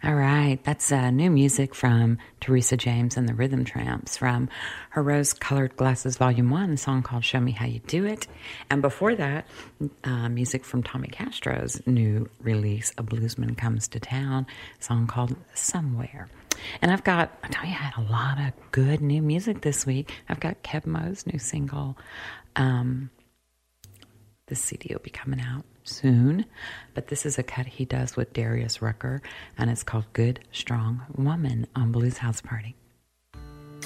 All right, that's new music from Teresa James and the Rhythm Tramps from her Rose-Colored Glasses Volume 1, a song called Show Me How You Do It. And before that, music from Tommy Castro's new release, A Bluesman Comes to Town, a song called Somewhere. And I tell you, I had a lot of good new music this week. I've got Kev Mo's new single. This CD will be coming out soon, but this is a cut he does with Darius Rucker, and it's called Good Strong Woman on Blues House Party.